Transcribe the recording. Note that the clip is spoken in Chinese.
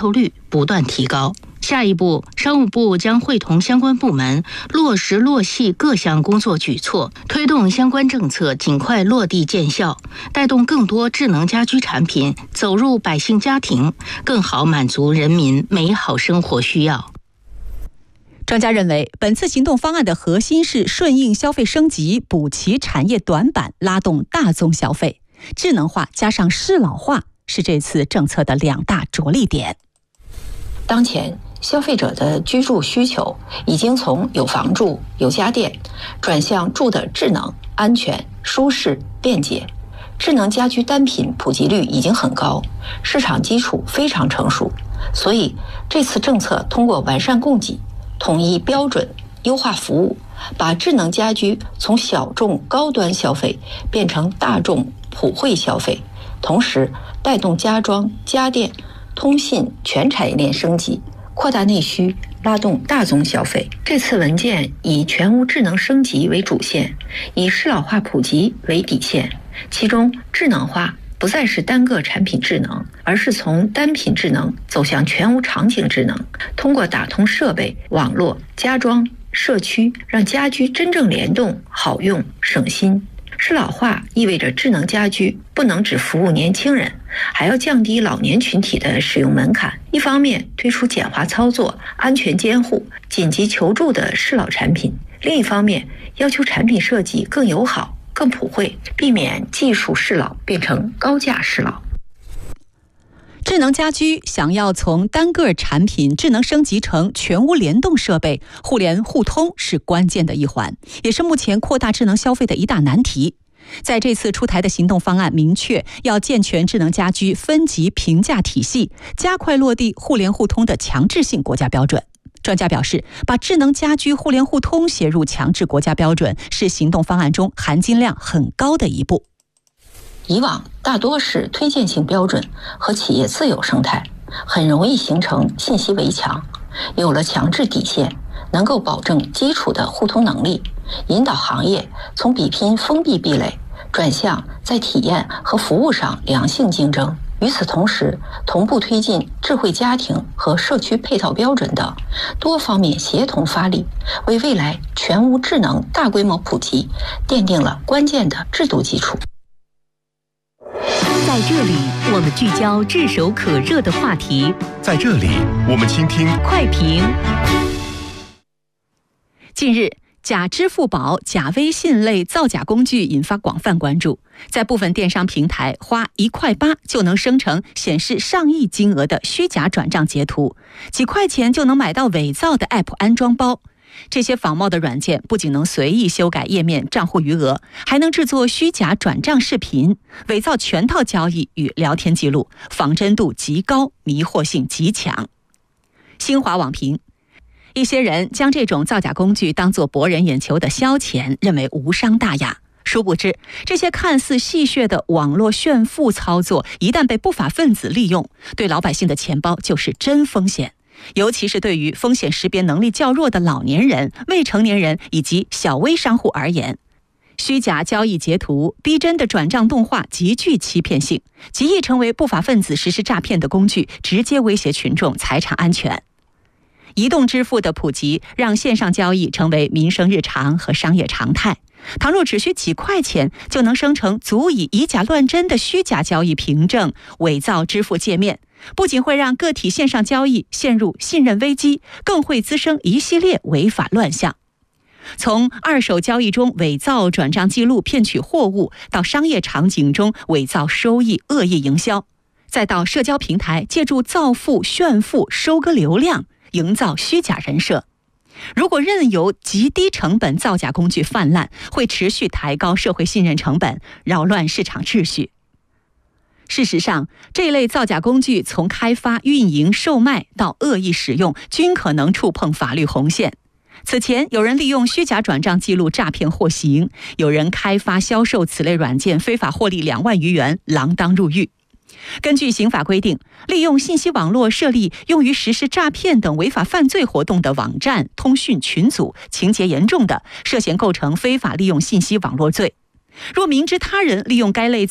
透率不断提高。下一步，商务部将会同相关部门落实落细各项工作举措，推动相关政策尽快落地见效，带动更多智能家居产品走入百姓家庭，更好满足人民美好生活需要。 专家认为，本次行动方案的核心是顺应消费升级，补齐产业短板，拉动大宗消费。智能化加上适老化是这次政策的2大着力点。 当前消费者的居住需求已经从有房住、有家电，转向住的智能、安全、舒适、便捷。智能家居单品普及率已经很高，市场基础非常成熟，所以这次政策通过完善供给、统一标准、优化服务，把智能家居从小众高端消费变成大众普惠消费，同时带动家装、家电、通信全产业链升级，扩大内需，拉动大宗消费。这次文件以全屋智能升级为主线，以适老化普及为底线。其中智能化不再是单个产品智能，而是从单品智能走向全屋场景智能，通过打通设备、网络、家装、社区，让家居真正联动、好用、省心。适老化意味着智能家居不能只服务年轻人，还要降低老年群体的使用门槛。一方面推出简化操作、安全监护、紧急求助的适老产品，另一方面要求产品设计更友好、更普惠，避免技术适老变成高价适老。 智能家居想要从单个产品智能升级成全屋联动设备，互联互通是关键的一环，也是目前扩大智能消费的一大难题。在这次出台的行动方案明确要健全智能家居分级评价体系，加快落地互联互通的强制性国家标准。专家表示，把智能家居互联互通写入强制国家标准是行动方案中含金量很高的一步。 以往大多是推荐性标准和企业自有生态，很容易形成信息围墙。有了强制底线，能够保证基础的互通能力，引导行业从比拼封闭壁垒转向在体验和服务上良性竞争。与此同时，同步推进智慧家庭和社区配套标准等多方面协同发力，为未来全屋智能大规模普及奠定了关键的制度基础。 在这里，我们聚焦炙手可热的话题； 在这里，我们倾听快评。 近日，假支付宝、假微信类造假工具引发广泛关注。在部分电商平台，花1.8块就能生成显示上亿金额的虚假转账截图，几块钱就能买到伪造的 App 安装包。这些仿冒的软件不仅能随意修改页面账户余额，还能制作虚假转账视频，伪造全套交易与聊天记录，仿真度极高，迷惑性极强。新华网评，一些人将这种造假工具当作博人眼球的消遣，认为无伤大雅。殊不知，这些看似戏谑的网络炫富操作，一旦被不法分子利用，对老百姓的钱包就是真风险。尤其是对于风险识别能力较弱的老年人、未成年人以及小微商户而言，虚假交易截图、逼真的转账动画极具欺骗性，极易成为不法分子实施诈骗的工具，直接威胁群众财产安全。移动支付的普及让线上交易成为民生日常和商业常态。倘若只需几块钱就能生成足以以假乱真的虚假交易凭证、伪造支付界面，不仅会让个体线上交易陷入信任危机，更会滋生一系列违法乱象。从二手交易中伪造转账记录骗取货物，到商业场景中伪造收益恶意营销，再到社交平台借助造富炫富收割流量，营造虚假人设。如果任由极低成本造假工具泛滥，会持续抬高社会信任成本，扰乱市场秩序。事实上，这类造假工具从开发、运营、售卖到恶意使用，均可能触碰法律红线。此前，有人利用虚假转账记录诈骗获刑，有人开发、销售此类软件非法获利2万余元，锒铛入狱。根据刑法规定，利用信息网络设立用于实施诈骗等违法犯罪活动的网站、通讯群组，情节严重的，涉嫌构成非法利用信息网络罪。若明知他人利用该类